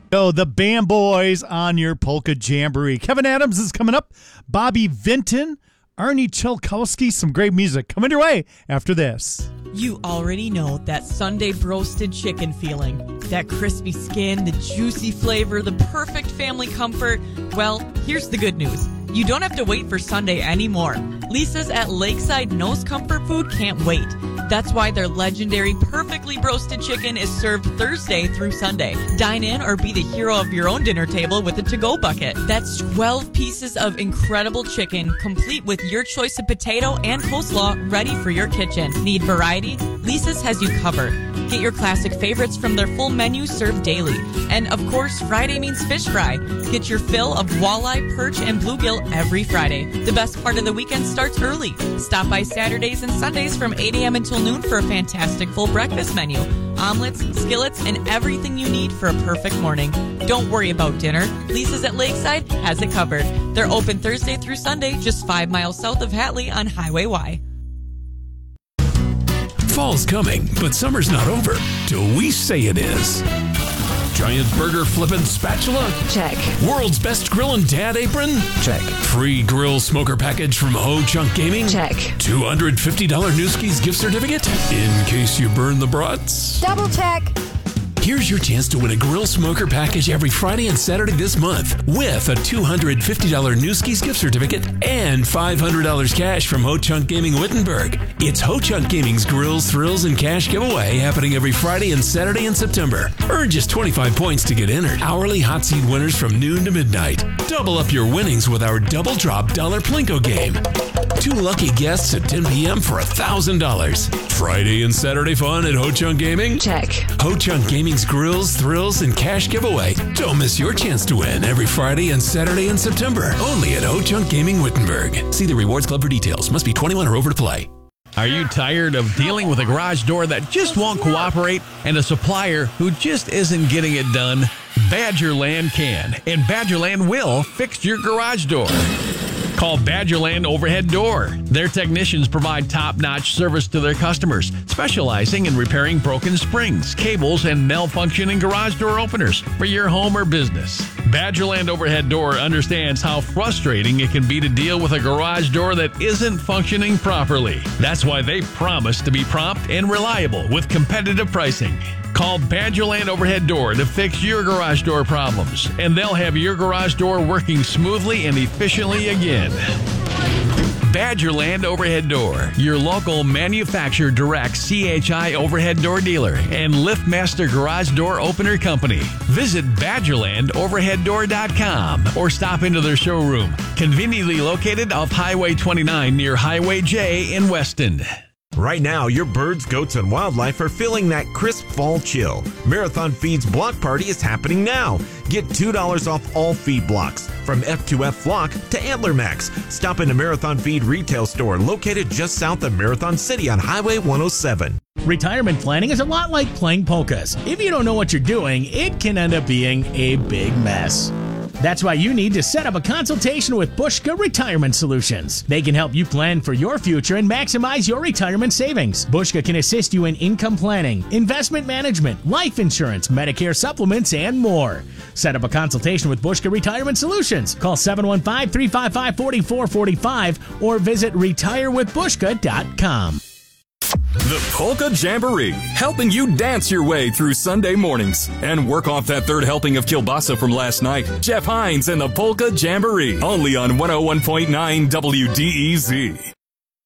Oh, the Band Boys on your Polka Jamboree. Kevin Adams is coming up. Bobby Vinton, Arnie Chilkowski. Some great music coming your way after this. You already know that Sunday broasted chicken feeling. That crispy skin, the juicy flavor, the perfect family comfort. Well, here's the good news. You don't have to wait for Sunday anymore. Lisa's at Lakeside knows comfort food can't wait. That's why their legendary perfectly broasted chicken is served Thursday through Sunday. Dine in or be the hero of your own dinner table with a to-go bucket. That's 12 pieces of incredible chicken, complete with your choice of potato and coleslaw, ready for your kitchen. Need variety? Lisa's has you covered. Get your classic favorites from their full menu served daily. And of course, Friday means fish fry. Get your fill of walleye, perch, and bluegill every Friday. The best part of the weekend starts early. Stop by Saturdays and Sundays from 8 a.m. until noon for a fantastic full breakfast menu. Omelets, skillets, and everything you need for a perfect morning. Don't worry about dinner. Lisa's at Lakeside has it covered. They're open Thursday through Sunday, just 5 miles south of Hatley on Highway Y. Fall's coming, but summer's not over till we say it is. Giant burger flippin' spatula? Check. World's best grillin' dad apron? Check. Free grill smoker package from Ho Chunk Gaming? Check. $250 Newski's gift certificate? In case you burn the brats? Double check. Here's your chance to win a grill smoker package every Friday and Saturday this month with a $250 Newski's gift certificate and $500 cash from Ho Chunk Gaming Wittenberg. It's Ho Chunk Gaming's Grills, Thrills, and Cash giveaway happening every Friday and Saturday in September. Earn just 25 points to get entered. Hourly hot seat winners from noon to midnight. Double up your winnings with our Double Drop Dollar Plinko game. 2 lucky guests at 10 p.m. for $1,000. Friday and Saturday fun at Ho Chunk Gaming? Check. Ho Chunk Gaming's Grills, Thrills, and Cash giveaway. Don't miss your chance to win every Friday and Saturday in September. Only at Ho Chunk Gaming Wittenberg. See the Rewards Club for details. Must be 21 or over to play. Are you tired of dealing with a garage door that just won't cooperate and a supplier who just isn't getting it done? Badgerland can, and Badgerland will fix your garage door. Call Badgerland Overhead Door. Their technicians provide top-notch service to their customers, specializing in repairing broken springs, cables, and malfunctioning garage door openers for your home or business. Badgerland Overhead Door understands how frustrating it can be to deal with a garage door that isn't functioning properly. That's why they promise to be prompt and reliable with competitive pricing. Call Badgerland Overhead Door to fix your garage door problems, and they'll have your garage door working smoothly and efficiently again. Badgerland Overhead Door, your local manufacturer direct CHI overhead door dealer and LiftMaster garage door opener company. Visit BadgerlandOverheadDoor.com or stop into their showroom, conveniently located off Highway 29 near Highway J in Weston. Right now, your birds, goats, and wildlife are feeling that crisp fall chill. Marathon Feed's Block Party is happening now. Get $2 off all feed blocks, from F2F Flock to Antler Max. Stop in a Marathon Feed retail store located just south of Marathon City on Highway 107. Retirement planning is a lot like playing polkas. If you don't know what you're doing, it can end up being a big mess. That's why you need to set up a consultation with Bushka Retirement Solutions. They can help you plan for your future and maximize your retirement savings. Bushka can assist you in income planning, investment management, life insurance, Medicare supplements, and more. Set up a consultation with Bushka Retirement Solutions. Call 715-355-4445 or visit retirewithbushka.com. The Polka Jamboree, helping you dance your way through Sunday mornings and work off that third helping of kielbasa from last night. Jeff Hines and the Polka Jamboree, only on 101.9 WDEZ.